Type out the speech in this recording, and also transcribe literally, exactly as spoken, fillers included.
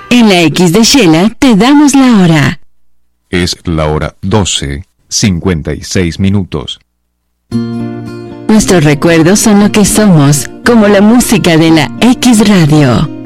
En la X de Shela te damos la hora. Es la hora doce, cincuenta y seis minutos. Nuestros recuerdos son lo que somos, como la música de la X Radio.